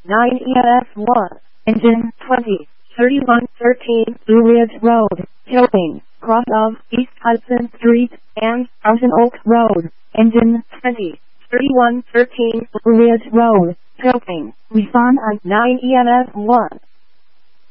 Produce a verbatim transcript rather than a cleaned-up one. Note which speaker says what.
Speaker 1: nine E F one, engine twenty, thirty-one thirteen Blue Ridge Road, Tilting, cross of East Hudson Street, and Thousand Oaks Road, engine twenty, thirty-one thirteen Blue Ridge Road, Tilting, respond on nine E F one.